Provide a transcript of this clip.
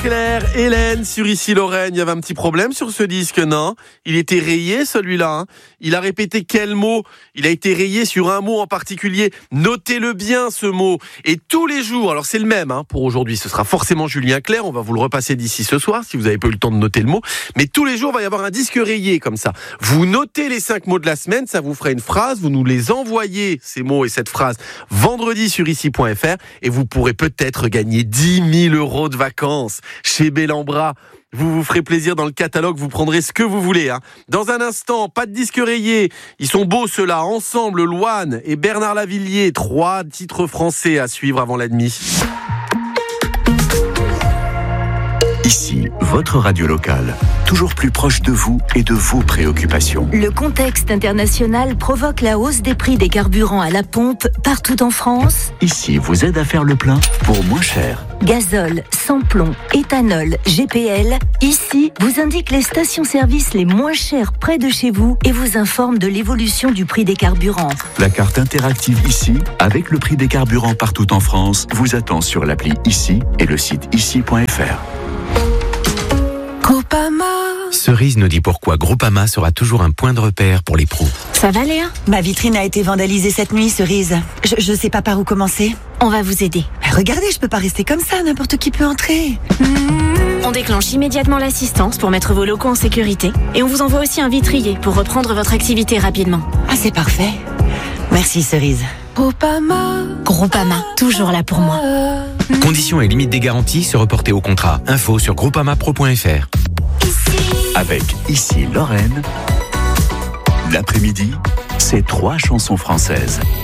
Claire, Hélène sur Ici Lorraine, il y avait un petit problème sur ce disque, non? Il était rayé celui-là, hein. Il a répété quel mot? Il a été rayé sur un mot en particulier. Notez-le bien ce mot. Et tous les jours, alors c'est le même hein, pour aujourd'hui, ce sera forcément Julien Clerc, on va vous le repasser d'ici ce soir si vous n'avez pas eu le temps de noter le mot. Mais tous les jours, il va y avoir un disque rayé comme ça. Vous notez les 5 mots de la semaine, ça vous fera une phrase, vous nous les envoyez, ces mots et cette phrase, vendredi sur ici.fr et vous pourrez peut-être gagner 10 000 € de vacances chez Bellambra. Vous vous ferez plaisir dans le catalogue, vous prendrez ce que vous voulez. Hein. Dans un instant, pas de disque rayé. Ils sont beaux ceux-là, ensemble, Loane et Bernard Lavilliers. 3 titres français à suivre avant la nuit. Ici, votre radio locale, toujours plus proche de vous et de vos préoccupations. Le contexte international provoque la hausse des prix des carburants à la pompe partout en France. Ici vous aide à faire le plein pour moins cher. Gazole, sans-plomb, éthanol, GPL. Ici vous indique les stations-service les moins chères près de chez vous et vous informe de l'évolution du prix des carburants. La carte interactive Ici, avec le prix des carburants partout en France, vous attend sur l'appli Ici et le site ici.fr. Groupama. Cerise nous dit pourquoi Groupama sera toujours un point de repère pour les pros. Ça va Léa? Ma vitrine a été vandalisée cette nuit, Cerise. Je sais pas par où commencer. On va vous aider. Regardez, je peux pas rester comme ça, n'importe qui peut entrer. On déclenche immédiatement l'assistance pour mettre vos locaux en sécurité et on vous envoie aussi un vitrier pour reprendre votre activité rapidement. Ah, c'est parfait. Merci, Cerise. Groupama, toujours là pour moi. Conditions et limites des garanties se reporter au contrat. Info sur groupamapro.fr. Avec Ici Lorraine, l'après-midi, c'est 3 chansons françaises.